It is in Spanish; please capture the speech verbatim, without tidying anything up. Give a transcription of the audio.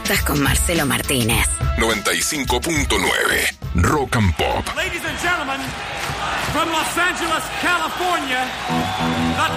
Estás con Marcelo Martínez. noventa y cinco punto nueve Rock and Pop. Ladies and gentlemen, from Los Angeles, California, the